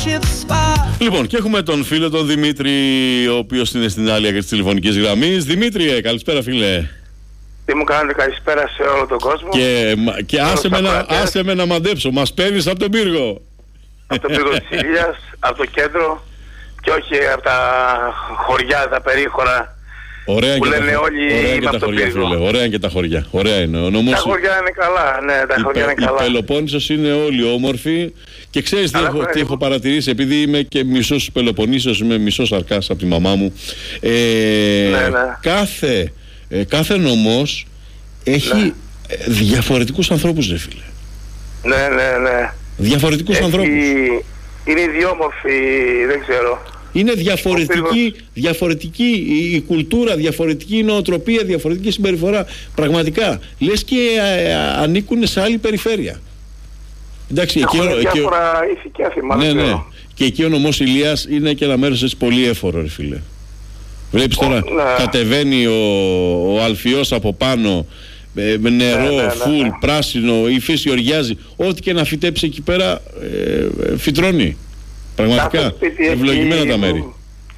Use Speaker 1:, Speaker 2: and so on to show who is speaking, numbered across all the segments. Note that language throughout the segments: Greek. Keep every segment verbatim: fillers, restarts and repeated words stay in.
Speaker 1: Λοιπόν, και έχουμε τον φίλο τον Δημήτρη, ο οποίος είναι στην άλλη άκρη της τηλεφωνικής γραμμής. Δημήτρη, καλησπέρα φίλε.
Speaker 2: Τι μου κάνετε, καλησπέρα σε όλο τον κόσμο.
Speaker 1: Και, και άσε, με να, άσε με να μαντέψω, μας παίρνεις από τον πύργο.
Speaker 2: Από τον πύργο της Ηλίας, από το κέντρο και όχι από τα χωριά, τα περίχωρα.
Speaker 1: Ωραία
Speaker 2: που
Speaker 1: και
Speaker 2: λένε
Speaker 1: τα,
Speaker 2: όλοι
Speaker 1: ωραία και τα χωριά, φίλε. Ωραία και τα χωριά. Ωραία είναι. Ο νομός,
Speaker 2: τα χωριά είναι καλά, ναι, τα χωριά είναι καλά.
Speaker 1: Η Πελοπόννησος είναι όλοι όμορφοι και ξέρεις τι, έχω, τι έχω παρατηρήσει, επειδή είμαι και μισός Πελοποννήσιος, είμαι μισός Αρκάς από τη μαμά μου. Ε,
Speaker 2: ναι, ναι.
Speaker 1: Κάθε, ε, κάθε νομός έχει ναι. διαφορετικούς ανθρώπους, ρε φίλε.
Speaker 2: Ναι, ναι, ναι.
Speaker 1: Διαφορετικούς έχει... ανθρώπους.
Speaker 2: Είναι ιδιόμορφοι, δεν ξέρω.
Speaker 1: Είναι διαφορετική, διαφορετική η κουλτούρα, διαφορετική η νοοτροπία, διαφορετική συμπεριφορά. Πραγματικά. Λες και α, ανήκουν σε άλλη περιφέρεια. Εντάξει,
Speaker 2: έχουν
Speaker 1: εκεί,
Speaker 2: διάφορα ηθική άθημα.
Speaker 1: Ναι, ναι. Και εκεί ο νομός Ηλίας είναι και ένα μέρος έτσι πολύ έφορο, ρε φίλε. Βλέπεις τώρα, ναι. κατεβαίνει ο, ο Αλφιός από πάνω, με νερό, ναι, ναι, ναι, φουλ, ναι. πράσινο, η φύση οριάζει. Ό,τι και να φυτέψει εκεί πέρα, ε, φυτρώνει. Πραγματικά, ευλογημένα έχει... τα μέρη.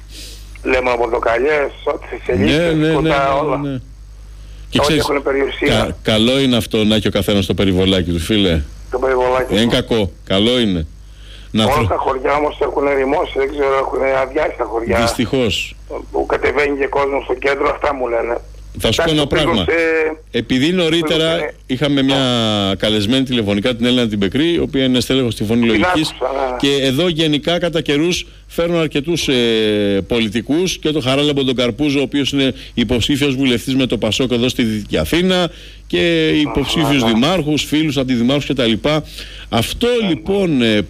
Speaker 2: Λέμε πορτοκαλιές, ό,τι σελίδες,
Speaker 1: ναι, ναι,
Speaker 2: κοντά,
Speaker 1: ναι,
Speaker 2: όλα.
Speaker 1: Ναι, ναι. Και ξέρεις, έχουν περιουσία. Κα, καλό είναι αυτό να έχει ο καθένας το περιβολάκι του, φίλε.
Speaker 2: Το περιβολάκι.
Speaker 1: Δεν είναι κακό, καλό είναι.
Speaker 2: Να όλα θρ... τα χωριά όμως έχουν ερημώσει, δεν ξέρω, έχουν αδειάσει τα χωριά.
Speaker 1: Δυστυχώς.
Speaker 2: Που κατεβαίνει και κόσμο στο κέντρο, αυτά μου λένε.
Speaker 1: Θα σου πω ένα πράγμα. Σε... Επειδή νωρίτερα σε... είχαμε μια καλεσμένη τηλεφωνικά, την Έλληνα την Πεκρή, η οποία είναι στέλεχος στη Φωνή Λογικής. Και εδώ γενικά κατά καιρούς φέρνουν αρκετούς ε, πολιτικούς, και το Χαράλαμπο τον Καρπούζο, ο οποίος είναι υποψήφιος βουλευτής με το Πασόκ εδώ στη Δυτική Αθήνα, και υποψήφιους δημάρχους, φίλους αντιδημάρχους κτλ. Αυτό λοιπόν ε,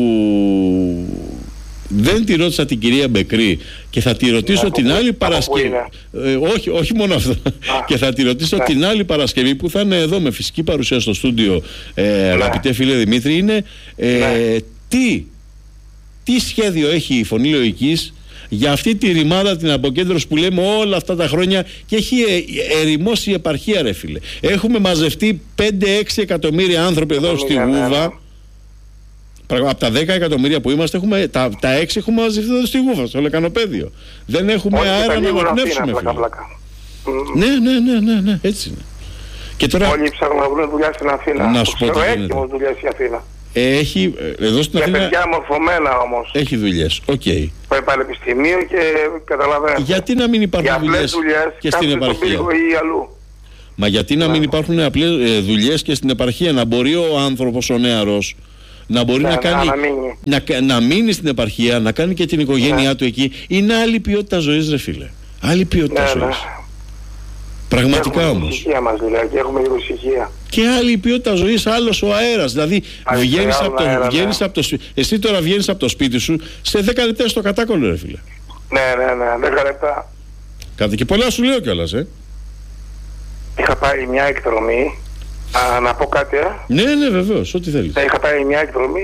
Speaker 1: που... δεν τη ρώτησα την κυρία Μπεκρή και θα τη ρωτήσω ναι, την άλλη είναι. Παρασκευή. Ε, όχι, όχι μόνο αυτό. Α, και θα τη ρωτήσω ναι. την άλλη Παρασκευή που θα είναι εδώ με φυσική παρουσία στο στούντιο, ε, ναι. αγαπητέ φίλε Δημήτρη, είναι ε, ναι. τι, τι σχέδιο έχει η Φωνή Λογικής για αυτή τη ρημάδα, την αποκέντρωση που λέμε όλα αυτά τα χρόνια, και έχει ε, ερημώσει η επαρχία, ρε φίλε. Έχουμε μαζευτεί πέντε έξι εκατομμύρια άνθρωποι εδώ στη Γούβα. Από τα δέκα εκατομμύρια που είμαστε, έχουμε, τα, τα έξι έχουμε μαζευτεί εδώ στη Γούβα, στο λεκανοπέδιο. Δεν έχουμε όχι αέρα να αναπνεύσουμε. Ναι, ναι, ναι, ναι, ναι, έτσι είναι. Και τώρα...
Speaker 2: Όλοι ψάχνουν να βρουν δουλειά στην Αθήνα.
Speaker 1: Να σου πω τι γίνεται.
Speaker 2: Έχει όμως δουλειά στην Αθήνα.
Speaker 1: Έχει, εδώ στην Αθήνα...
Speaker 2: Για παιδιά μορφωμένα όμως.
Speaker 1: Έχει δουλειές, οκ. Okay.
Speaker 2: Πάει πανεπιστημίο και καταλαβαίνετε.
Speaker 1: Γιατί να μην υπάρχουν δουλειές και στην επαρχία. Μα γιατί να μην υπάρχουν απλές δουλειές και στην επαρχία, να μπορεί ο άνθρωπος ο νέαρος να μπορεί ναι, να, κάνει, να, να, να μείνει στην επαρχία, να κάνει και την οικογένειά ναι. του εκεί. Είναι άλλη ποιότητα ζωής, ρε φίλε. Άλλη ποιότητα ναι, ζωής. Ναι. Πραγματικά όμως.
Speaker 2: Ησυχία μας δηλαδή, έχουμε λίγο ησυχία.
Speaker 1: Και άλλη ποιότητα ζωής, άλλος ο αέρας. Δηλαδή βγαίνεις από το, αέρα, βγαίνεις ναι. από το σπίτι. Εσύ τώρα βγαίνεις από το σπίτι σου σε δέκα λεπτά στο κατάκολλο, ρε φίλε.
Speaker 2: Ναι, ναι, ναι, δέκα λεπτά.
Speaker 1: Κάτι και πολλά σου λέω κιόλας, ε.
Speaker 2: Είχα πάρει μια εκδρομή. Α, να πω κάτι, ε.
Speaker 1: Ναι, ναι, βεβαίως, ό,τι θέλεις.
Speaker 2: Είχα πάρει μια εκδρομή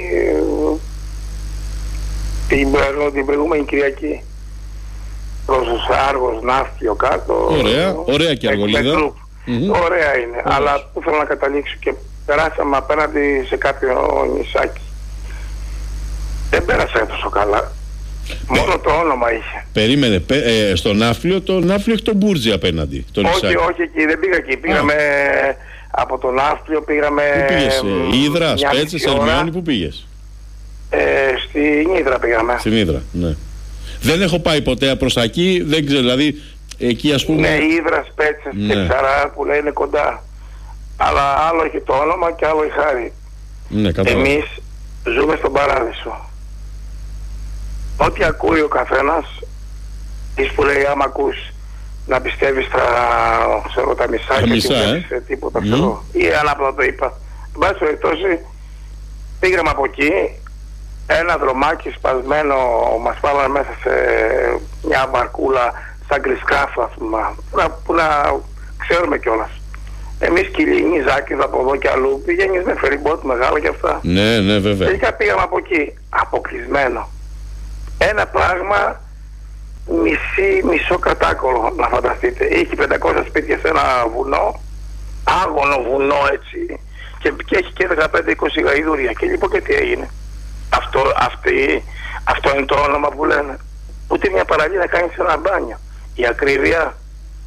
Speaker 2: την, την προηγούμενη Κυριακή προς Άργος, Ναύπλιο κάτω.
Speaker 1: Ωραία, ωραία και αργολίδα.
Speaker 2: Mm-hmm. Ωραία είναι, mm-hmm. αλλά που θέλω να καταλήξω, και περάσαμε απέναντι σε κάποιο νησάκι. Δεν πέρασα τόσο καλά. Πε... Μόνο το όνομα είχε.
Speaker 1: Περίμενε, πε, ε, στο Ναύπλιο, το Ναύπλιο έχει τον Μπούρτζι απέναντι. Το
Speaker 2: όχι, νησάκι. Όχι, εκεί δεν πήγα εκεί. Πήγαμε ah. από τον Ναύπλιο, πήγαμε...
Speaker 1: Πού πήγες, ε, Ύδρα, Σπέτσες, Ερμιόνι, πού πήγες?
Speaker 2: Ε, στην Ύδρα πήγαμε.
Speaker 1: Στην Ύδρα, ναι. Δεν έχω πάει ποτέ προς εκεί, δεν ξέρω, δηλαδή εκεί ας πούμε...
Speaker 2: Ναι, Ύδρα, Σπέτσες ναι. και Ξαρά που λέει είναι κοντά. Αλλά άλλο έχει το όνομα και άλλο η χάρη.
Speaker 1: Ναι,
Speaker 2: εμείς ζούμε στον παράδεισο. Ό,τι ακούει ο καθένας, εις που λέει άμα ακούς να πιστεύεις στα, ξέρω, τα μισά και
Speaker 1: μισά,
Speaker 2: ε? σε τίποτα, ξέρω. Mm. Ή ανάποδα το είπα. Εν πάση περιπτώσει, πήγαμε από εκεί, ένα δρομάκι σπασμένο, μας πάλανε μέσα σε μια μπαρκούλα, σαν γκρισκάφα, που, που να ξέρουμε κιόλας. Εμείς Κιλίνη, Ζάκης, από εδώ και αλλού, πηγαίνεις με φεριμπότ μεγάλα και αυτά.
Speaker 1: Ναι, ναι, βέβαια.
Speaker 2: Τελικά πήγαμε από εκεί, αποκλεισμένο. Ένα πράγμα μισή, μισό κατάκολο, να φανταστείτε. Έχει πεντακόσια σπίτια σε ένα βουνό, άγωνο βουνό έτσι, και, και έχει και δεκαπέντε είκοσι γαϊδούρια. Και λοιπόν και τι έγινε. Αυτό, αυτή, αυτό είναι το όνομα που λένε. Ούτε μια παραλία να κάνεις ένα μπάνιο. Η ακρίβεια,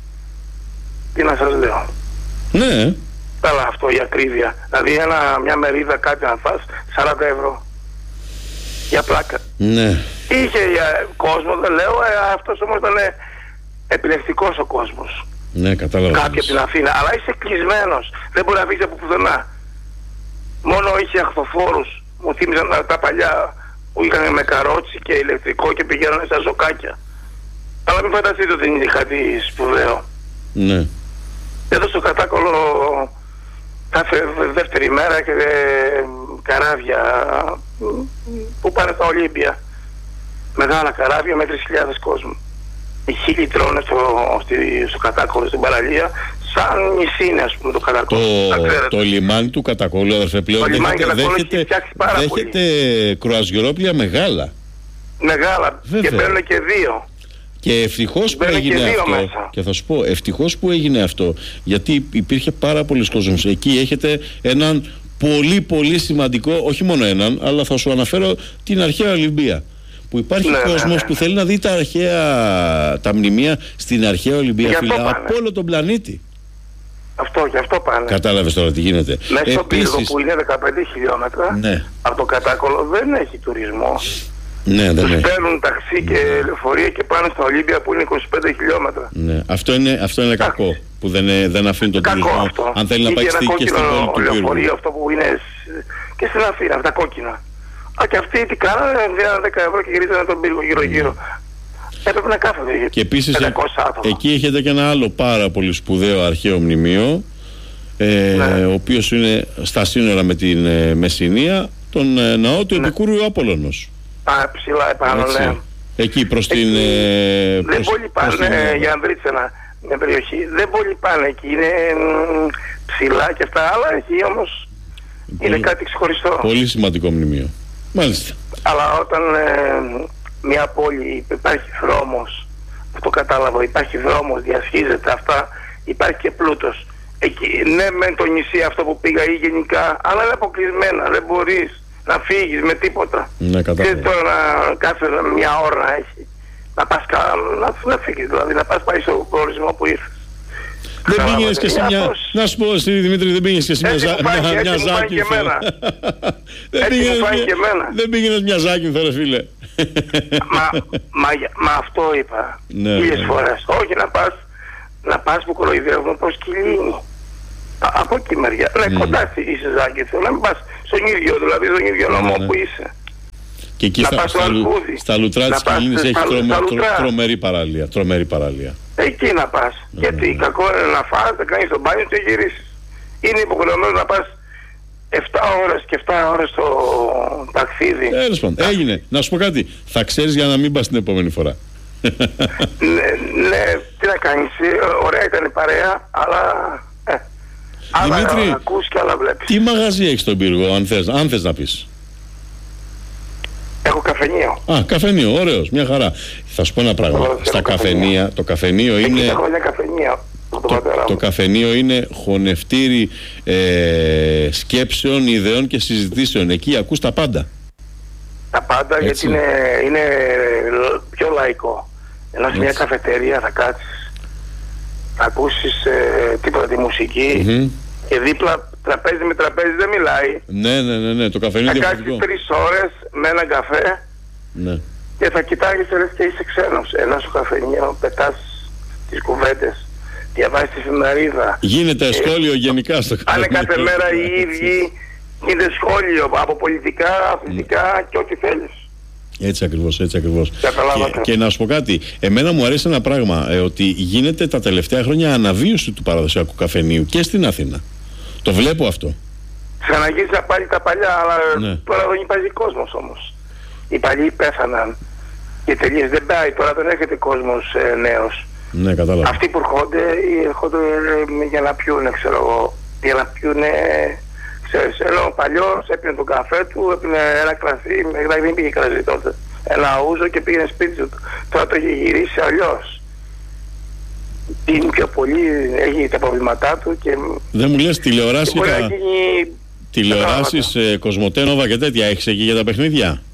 Speaker 2: τι να σας λέω.
Speaker 1: Ναι.
Speaker 2: Αλλά αυτό η ακρίβεια. Δηλαδή ένα, μια μερίδα κάτι να φας σαράντα ευρώ. Για πλάκα.
Speaker 1: Ναι.
Speaker 2: Είχε ε, κόσμο, δεν λέω, ε, αυτός όμως ήταν ε, επιλεκτικός ο κόσμος.
Speaker 1: Ναι, κατάλαβα.
Speaker 2: Κάποιοι από την Αθήνα. Αλλά είσαι κλεισμένος. Δεν μπορεί να βγεις από πουθενά. Μόνο είχε αχθοφόρους. Μου θύμιζαν τα, τα παλιά που είχαν με καρότσι και ηλεκτρικό και πηγαίνανε στα ζοκάκια. Αλλά μην φανταστείτε ότι είναι κάτι σπουδαίο.
Speaker 1: Ναι.
Speaker 2: Εδώ στο Κατάκολο κάθε δεύτερη μέρα και ε, καράβια που πάνε στα Ολύμπια. Μεγάλα καράβια με τρεις χιλιάδες κόσμου. Οι χίλιοι τρώνε στο, στο Κατάκολο, στην παραλία, σαν νησί είναι, ας πούμε, το Κατάκολο.
Speaker 1: Το, το λιμάνι του Κατακόλου, αδερφέ, πλέον δέχεται, δέχεται, δέχεται κρουαζιερόπλια μεγάλα.
Speaker 2: Μεγάλα. Βέβαια. Και παίρνουν και δύο.
Speaker 1: Και ευτυχώς που έγινε αυτό, μέσα. Και θα σου πω, ευτυχώς που έγινε αυτό, γιατί υπήρχε πάρα πολλοί κόσμος. Εκεί έχετε έναν πολύ πολύ σημαντικό, όχι μόνο έναν, αλλά θα σου αναφέρω την αρχαία Ολυμπία. Που υπάρχει ναι, κόσμος ναι, ναι. που θέλει να δει τα αρχαία, τα μνημεία στην αρχαία Ολυμπία, φίλε, από όλο τον πλανήτη. Αυτό, γι' αυτό πάνε. Κατάλαβες τώρα τι γίνεται.
Speaker 2: Μέσα στο Πύργο που είναι δεκαπέντε χιλιόμετρα, ναι. από το Κατάκολο δεν έχει τουρισμό.
Speaker 1: Ναι,
Speaker 2: τους
Speaker 1: ναι.
Speaker 2: παίρνουν ταξί και ναι. λεωφορεία και πάνε στα Ολύμπια που είναι είκοσι πέντε χιλιόμετρα.
Speaker 1: Ναι. Αυτό είναι, αυτό είναι κακό που δεν, δεν αφήνει τον τουρισμό.
Speaker 2: Αυτό.
Speaker 1: Αν θέλει να πάει στη και στην πόλη του Πύργου.
Speaker 2: Λεωφορείο αυτό που είναι και στην Αθήνα, αυτά κόκκινα. Α, και αυτοί τι κάνανε, δίνανε δέκα ευρώ και γυρίζανε τον Πύργο γύρω-γύρω. Έπρεπε να κάθονται.
Speaker 1: Και επίσης εκεί έχετε και ένα άλλο πάρα πολύ σπουδαίο αρχαίο μνημείο, ε, ναι. ο οποίος είναι στα σύνορα με την ε, Μεσσηνία, τον ε, ναό του ναι. Επικούριου Απόλλωνος.
Speaker 2: Α, ψηλά επάνω, ναι.
Speaker 1: Εκεί προς εκεί, την... Ε, προς,
Speaker 2: δεν πολύ πάνε την... για Ανδρίτσενα, μια περιοχή. Δεν πολύ πάνε εκεί, είναι μ, ψηλά και αυτά, αλλά εκεί όμως πολύ, είναι κάτι ξεχωριστό.
Speaker 1: Πολύ σημαντικό μνημείο. Μάλιστα.
Speaker 2: Αλλά όταν ε, μια πόλη υπάρχει δρόμος, αυτό κατάλαβα, υπάρχει δρόμος, διασχίζεται αυτά, υπάρχει και πλούτος. Εκεί, ναι, με το νησί αυτό που πήγα ή γενικά, αλλά είναι αποκλεισμένα, δεν μπορείς να φύγεις με τίποτα.
Speaker 1: Ναι, κατάλαβα.
Speaker 2: Και τώρα να κάθε μια ώρα να έχει, να πας να, να φύγεις, δηλαδή να πας πάει στο προορισμό που ήρθες.
Speaker 1: Δεν πήγαινες και σε μια... Να σου πω, Δημήτρη, δεν πήγαινες και σε μια Ζάκυνθο. Δεν πήγαινες μια Ζάκυνθο, ρε φίλε.
Speaker 2: Μα αυτό είπα χίλιες φορές. Όχι να πας, να πας που κοροϊδεύουν προς Κιλίνη. Από εκεί μεριά. Ναι, κοντά είσαι Ζάκυνθο. Να μην πας στον ίδιο, δηλαδή στον ίδιο νόμο που είσαι.
Speaker 1: Και εκεί στα, στα, στα λουτρά της Κιλίνης έχει τρομερή παραλία. Τρομερή παραλία.
Speaker 2: Εκεί να πας. Mm. Γιατί κακό είναι να φας, να κάνεις τον μπάνιο και γυρίσεις. Είναι υποχρεωμένο να πας επτά ώρες και επτά ώρες στο ταξίδι.
Speaker 1: Τέλος πάντων, έγινε. Να σου πω κάτι. Θα ξέρεις για να μην πας την επόμενη φορά.
Speaker 2: ναι, ναι, τι να κάνεις. Ωραία ήταν η παρέα, αλλά... Ε,
Speaker 1: Δημήτρη,
Speaker 2: άλλα ακούς και άλλα βλέπεις.
Speaker 1: Τι μαγαζί έχεις στον Πύργο, αν θες, αν θες να πεις.
Speaker 2: Έχω καφενείο.
Speaker 1: Α, καφενείο, ωραίος, μια χαρά. Θα σου πω ένα πράγμα. Έχω, Στα καφενεία, το καφενείο είναι...
Speaker 2: Έχω μια καφενείο. Το,
Speaker 1: το, το καφενείο είναι χωνευτήρι ε, σκέψεων, ιδεών και συζητήσεων. Εκεί ακούς τα πάντα.
Speaker 2: Τα πάντα. Έτσι. Γιατί είναι, είναι πιο λαϊκό. Ενώ σε μια καφετερία θα κάτσεις, θα ακούσεις ε, τίποτα τη μουσική mm-hmm. και δίπλα τραπέζι με τραπέζι δεν μιλάει.
Speaker 1: Ναι, ναι, ναι, ναι. Το καφενείο είναι διαφορετικό.
Speaker 2: Θα κάτσεις τρεις ώρες με έναν καφέ
Speaker 1: ναι.
Speaker 2: και θα κοιτάγεις λες και είσαι ξένος. Ενώ στο καφενείο πετάς τις κουβέντες, διαβάζεις τη εφημερίδα.
Speaker 1: Γίνεται ε, σχόλιο γενικά στο καφενείο.
Speaker 2: Αν κάθε μέρα οι ίδιοι γίνεται σχόλιο από πολιτικά, αθλητικά και ό,τι θέλεις.
Speaker 1: Έτσι ακριβώς, έτσι ακριβώς. Και, και να σου πω κάτι, εμένα μου αρέσει ένα πράγμα, ε, ότι γίνεται τα τελευταία χρόνια αναβίωση του παραδοσιακού καφενείου και στην Αθήνα. Το βλέπω αυτό.
Speaker 2: Ξαναγείς να πάρει τα παλιά, αλλά ναι. τώρα δεν υπάρχει κόσμος όμως. Οι παλιοί πέθαναν και τελείως δεν πάει, τώρα δεν έρχεται κόσμος ε, νέος.
Speaker 1: Ναι, κατάλαβα.
Speaker 2: Αυτοί που έρχονται, έρχονται ε, για να πιούνε, ξέρω εγώ, για να πιούνε, ξέρεις, ενώ ο παλιός έπινε τον καφέ του, έπινε ένα κρασί, δηλαδή δεν πήγε κρασί τότε, ένα ούζο και πήγαινε σπίτι του. Τώρα το έχει γυρίσει αλλιώς. Είναι πιο πολύ, έχει τα προβλήματά του και...
Speaker 1: Δεν μου λες τηλεοράσεις,
Speaker 2: γίνει...
Speaker 1: τηλεοράσεις, ε, Κοσμοτέ, Νόβα και τέτοια έχεις εκεί για τα παιχνίδια.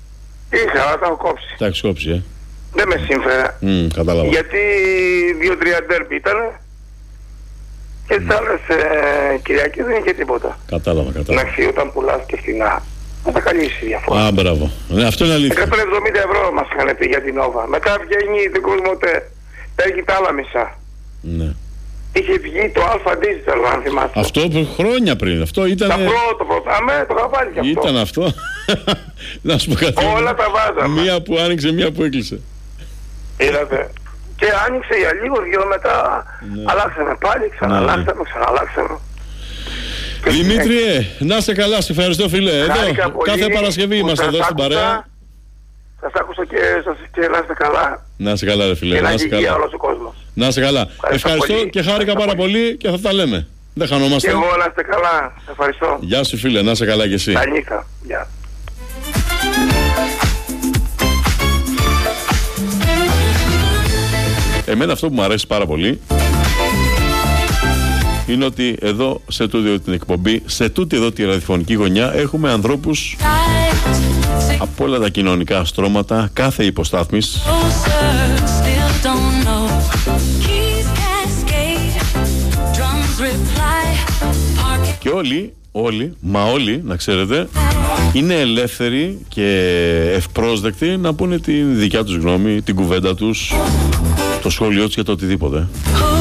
Speaker 2: Είχα, αλλά τα έχω κόψει.
Speaker 1: Τα έχεις κόψει, ε.
Speaker 2: Δεν με σύμφερα.
Speaker 1: Mm, κατάλαβα.
Speaker 2: Γιατί δύο-τρία ντέρμπι ήταν και τις άλλες ε, Κυριακές δεν είχε τίποτα.
Speaker 1: Κατάλαβα, κατάλαβα.
Speaker 2: Εντάξει, όταν πουλάς και φθηνά, θα τα καλύψει η διαφορά.
Speaker 1: Α, μπράβο. Ναι, αυτό είναι αλήθεια.
Speaker 2: εκατόν εβδομήντα ευρώ μας είχαν πει για την Nova. Μετά βγαίνει την Κοσμοτέ. Παίρνει τα άλλα μισά.
Speaker 1: Ναι.
Speaker 2: Είχε βγει το Alpha Digital, αν θυμάστε.
Speaker 1: Αυτό χρόνια πριν. Αυτό ήταν.
Speaker 2: Τα πρώτο, πρώτο. Αμέ, το είχα βάλει και αυτό.
Speaker 1: Ήταν αυτό. Να σου πω κάτι.
Speaker 2: Όλα τα βάζαμε.
Speaker 1: Μία που άνοιξε, μία που έκλεισε.
Speaker 2: Είδατε. Και άνοιξε για λίγο, δύο μετά. Ναι. Αλλάξαμε πάλι, ξαναλλάξαμε, ξαναλλάξαμε.
Speaker 1: Δημήτριε, να σε καλά, σε ευχαριστώ φίλε. Εδώ, κάθε Παρασκευή είμαστε εδώ στην παρέα.
Speaker 2: Σας άκουσα και σας και να είστε καλά.
Speaker 1: Να είστε καλά ρε φίλε.
Speaker 2: Και να
Speaker 1: είστε καλά.
Speaker 2: όλος ο κόσμος.
Speaker 1: Να είστε καλά. Ευχαριστώ, ευχαριστώ και χάρηκα πάρα πολύ. πολύ και θα τα λέμε. Δεν χανόμαστε.
Speaker 2: Και εγώ να είστε καλά. Ευχαριστώ.
Speaker 1: Γεια σου φίλε, να είστε καλά κι εσύ.
Speaker 2: Τα νύχτα. Γεια.
Speaker 1: Εμένα αυτό που μου αρέσει πάρα πολύ είναι ότι εδώ σε τούτη την εκπομπή, σε τούτη εδώ τη ραδιοφωνική γωνιά έχουμε ανθρώπους από όλα τα κοινωνικά στρώματα, κάθε υποστάθμης και όλοι, όλοι, μα όλοι να ξέρετε είναι ελεύθεροι και ευπρόσδεκτοι να πούνε τη δικιά τους γνώμη, την κουβέντα τους, το σχόλιο τους για το οτιδήποτε.